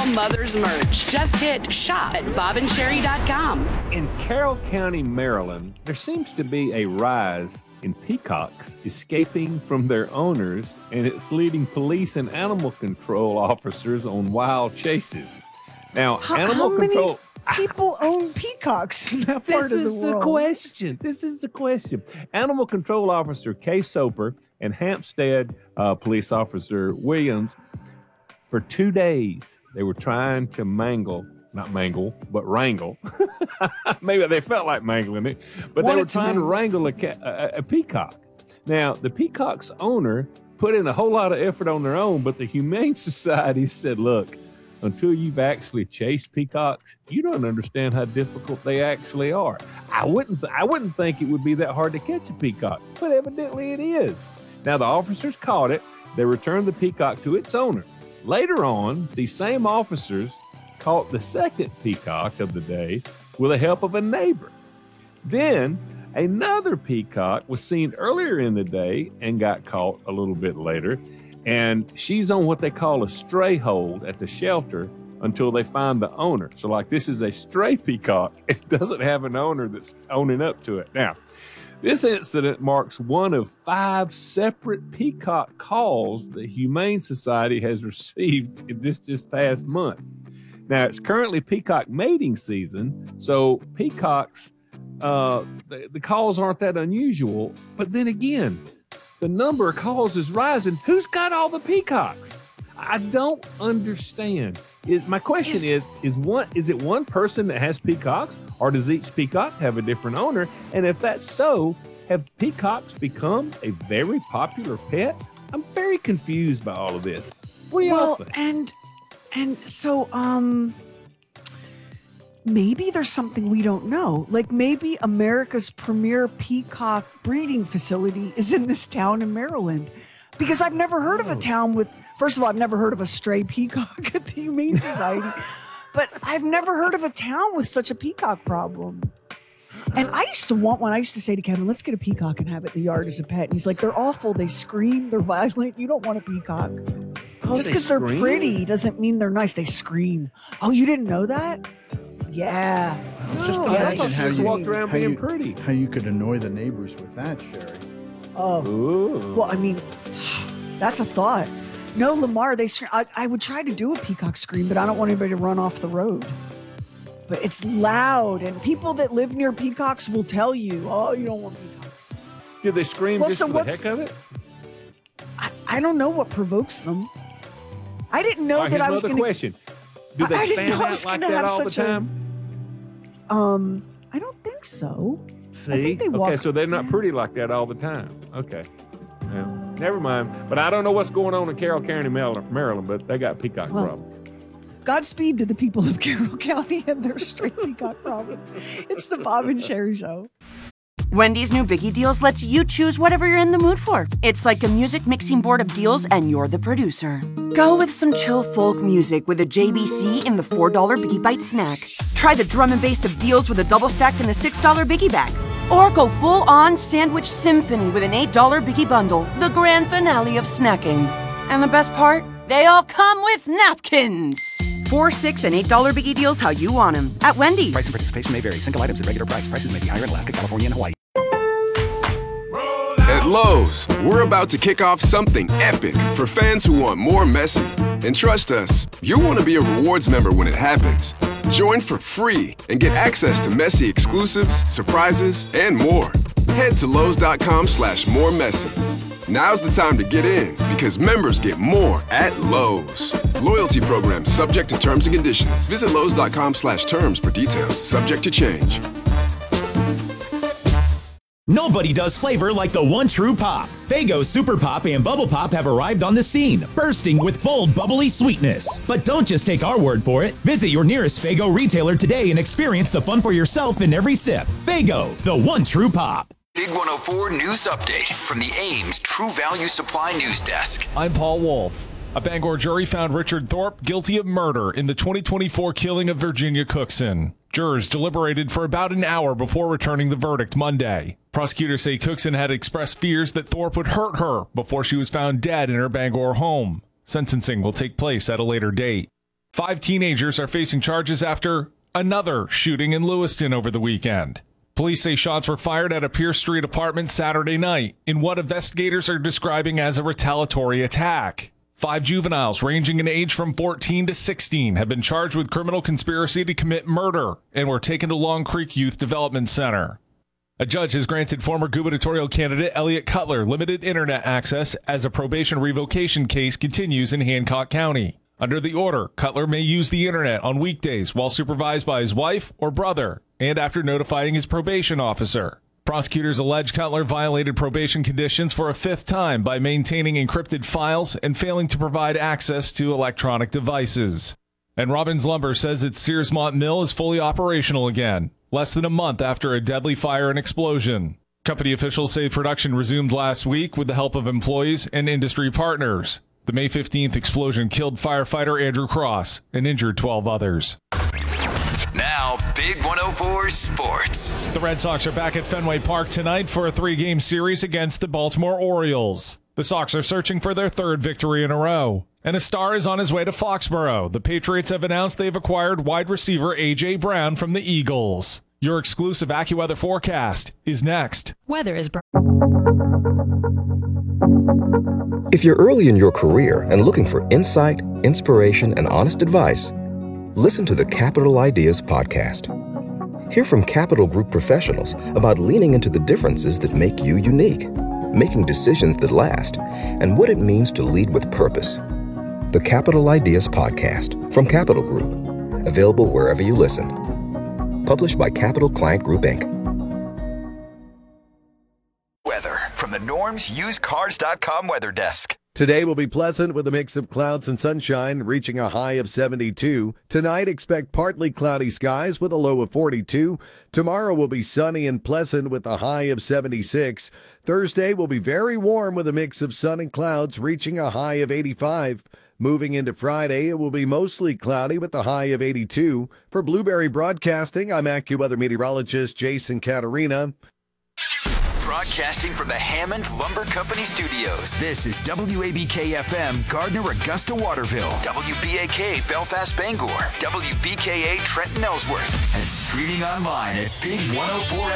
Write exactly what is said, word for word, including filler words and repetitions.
mother's merch. Just hit shop at bob and sherry dot com. In Carroll County, Maryland, there seems to be a rise in peacocks escaping from their owners, and it's leading police and animal control officers on wild chases. Now, how, animal how control... many people own peacocks in that part this of the is world? the question. This is the question. Animal control officer Kay Soper and Hampstead uh, police officer Williams, for two days, they were trying to mangle, not mangle, but wrangle. Maybe they felt like mangling it, but they Wanted were to trying to, mangle. wrangle a, ca- a, a peacock. Now, the peacock's owner put in a whole lot of effort on their own, but the Humane Society said, look, until you've actually chased peacocks, you don't understand how difficult they actually are. I wouldn't th- I wouldn't think it would be that hard to catch a peacock, but evidently it is. Now, the officers caught it. They returned the peacock to its owner. Later on, these same officers caught the second peacock of the day with the help of a neighbor. Then, another peacock was seen earlier in the day and got caught a little bit later. And she's on what they call a stray hold at the shelter until they find the owner. So like this is a stray peacock. It doesn't have an owner that's owning up to it. Now, this incident marks one of five separate peacock calls the Humane Society has received in this, this past month. Now, it's currently peacock mating season, so peacocks, uh, the, the calls aren't that unusual. But then again, the number of calls is rising. Who's got all the peacocks? I don't understand. Is my question is, is is one is it one person that has peacocks, or does each peacock have a different owner? And if that's so, have peacocks become a very popular pet? I'm very confused by all of this. What do y'all Well, think? and and so um maybe there's something we don't know. Like maybe America's premier peacock breeding facility is in this town in Maryland. Because I've never heard of a town with, first of all, I've never heard of a stray peacock at the Humane Society, but I've never heard of a town with such a peacock problem. And I used to want one. I used to say to Kevin, let's get a peacock and have it in the yard as a pet. And he's like, they're awful. They scream. They're violent. You don't want a peacock. Oh, Just they because they're scream? pretty doesn't mean they're nice. They scream. Oh, you didn't know that? Yeah. Just Oh, yeah, I imagine thought they how just you, walked around how, being you, pretty. how you could annoy the neighbors with that, Sherry. Oh, Ooh. well, I mean, that's a thought. No, Lamar, they scream. I, I would try to do a peacock scream, but I don't want anybody to run off the road. But it's loud, and people that live near peacocks will tell you, oh, you don't want peacocks. Did they scream Well, just so for the what's- heck of it? I, I don't know what provokes them. I didn't know All right, that here's I was another going to. question. Do I- they I didn't fan know I out was like gonna that have all the such a- time? Um, I don't think so. See? think they okay, walk- so they're not pretty like that all the time. Okay. Well, never mind. But I don't know what's going on in Carroll County, Maryland, but they got peacock Well, problem. Godspeed to the people of Carroll County and their stray peacock problem. It's the Bob and Sherry Show. Wendy's new Biggie Deals lets you choose whatever you're in the mood for. It's like a music mixing board of deals, and you're the producer. Go with some chill folk music with a J B C in the four dollar Biggie Bite snack. Try the drum and bass of deals with a double stack in the six dollar Biggie Bag. Or go full-on sandwich symphony with an eight dollar Biggie Bundle, the grand finale of snacking. And the best part? They all come with napkins. Four, six, and eight dollar Biggie Deals how you want them at Wendy's. Price and participation may vary. Single items at regular price. Prices may be higher in Alaska, California, and Hawaii. At Lowe's, we're about to kick off something epic for fans who want more Messi. And trust us, you'll want to be a rewards member when it happens. Join for free and get access to Messi exclusives, surprises, and more. Head to Lowe's.com slash more Messi. Now's the time to get in because members get more at Lowe's. Loyalty program subject to terms and conditions. Visit Lowe's.com slash terms for details. Subject to change. Nobody does flavor like the one true pop. Faygo Super Pop and Bubble Pop have arrived on the scene, bursting with bold, bubbly sweetness. But don't just take our word for it. Visit your nearest Faygo retailer today and experience the fun for yourself in every sip. Faygo, the one true pop. Big one oh four News Update from the Ames True Value Supply News Desk. I'm Paul Wolf. A Bangor jury found Richard Thorpe guilty of murder in the twenty twenty-four killing of Virginia Cookson. Jurors deliberated for about an hour before returning the verdict Monday. Prosecutors say Cookson had expressed fears that Thorpe would hurt her before she was found dead in her Bangor home. Sentencing will take place at a later date. Five teenagers are facing charges after another shooting in Lewiston over the weekend. Police say shots were fired at a Pierce Street apartment Saturday night in what investigators are describing as a retaliatory attack. Five juveniles ranging in age from fourteen to sixteen have been charged with criminal conspiracy to commit murder and were taken to Long Creek Youth Development Center. A judge has granted former gubernatorial candidate Elliot Cutler limited internet access as a probation revocation case continues in Hancock County. Under the order, Cutler may use the internet on weekdays while supervised by his wife or brother and after notifying his probation officer. Prosecutors allege Cutler violated probation conditions for a fifth time by maintaining encrypted files and failing to provide access to electronic devices. And Robbins Lumber says its Searsmont Mill is fully operational again, less than a month after a deadly fire and explosion. Company officials say production resumed last week with the help of employees and industry partners. The May fifteenth explosion killed firefighter Andrew Cross and injured twelve others. Now, Big one oh four Sports. The Red Sox are back at Fenway Park tonight for a three-game series against the Baltimore Orioles. The Sox are searching for their third victory in a row. And a star is on his way to Foxborough. The Patriots have announced they've acquired wide receiver A J. Brown from the Eagles. Your exclusive AccuWeather forecast is next. Weather is... If you're early in your career and looking for insight, inspiration, and honest advice, listen to the Capital Ideas Podcast. Hear from Capital Group professionals about leaning into the differences that make you unique, making decisions that last, and what it means to lead with purpose. The Capital Ideas Podcast from Capital Group, available wherever you listen. Published by Capital Client Group, Incorporated. Weather from the Norms Used Cars dot com weather desk. Today will be pleasant with a mix of clouds and sunshine, reaching a high of seventy-two. Tonight, expect partly cloudy skies with a low of forty-two. Tomorrow will be sunny and pleasant with a high of seventy-six. Thursday will be very warm with a mix of sun and clouds, reaching a high of eighty-five. Moving into Friday, it will be mostly cloudy with a high of eighty-two. For Blueberry Broadcasting, I'm AccuWeather meteorologist Jason Caterina. Broadcasting from the Hammond Lumber Company Studios. This is W A B K F M, Gardner, Augusta, Waterville. W B A K, Belfast, Bangor. W B K A, Trenton, Ellsworth. And streaming online at big one oh four